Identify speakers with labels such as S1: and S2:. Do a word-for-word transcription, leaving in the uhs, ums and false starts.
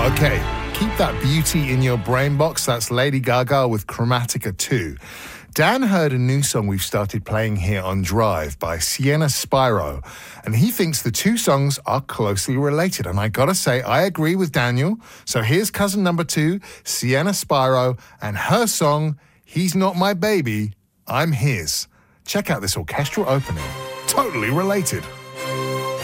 S1: Okay, keep that beauty in your brain box. That's Lady Gaga with Chromatica two. Dan heard a new song we've started playing here on Drive by Sienna Spiro, and he thinks the two songs are closely related. And I gotta say, I agree with Daniel. So here's cousin number two, Sienna Spiro, and her song, He's Not My Baby, I'm His. Check out this orchestral opening. Totally related.